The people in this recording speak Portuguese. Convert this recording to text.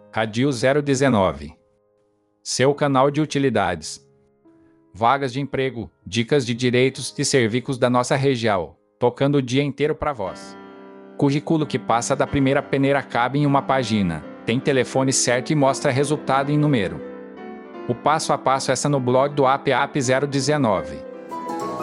Radio 019. Seu canal de utilidades. Vagas de emprego, dicas de direitos e serviços da nossa região, tocando o dia inteiro para vós. Currículo que passa da primeira peneira cabe em uma página, tem telefone certo e mostra resultado em número. O passo a passo está no blog do APAP 019.